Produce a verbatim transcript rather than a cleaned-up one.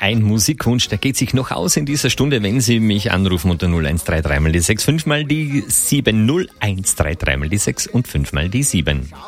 ein Musikwunsch, der geht sich noch aus in dieser Stunde, wenn Sie mich anrufen unter null eins drei drei mal die sechs, fünf mal die sieben, null eins drei drei mal die sechs und fünf mal die sieben.